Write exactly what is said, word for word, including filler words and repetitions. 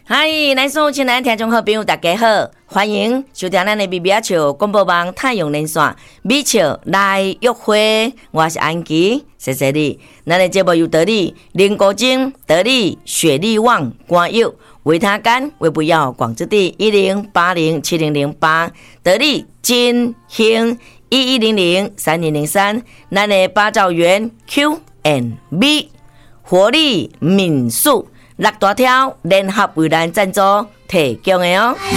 嗨，咱所有亲爱的听众好朋友，大家好，欢迎收听咱的米米啊笑广播网太阳连线米笑来约会，我是安琪，谢谢你。咱的节目有得力林国精、得力雪力旺、光佑、维他干、维不要、广之地一零八零七零零八，得力金兴一一零零三零零三，咱的八兆元 Q and B 活力民宿。六大条联合为咱赞助提供的哦。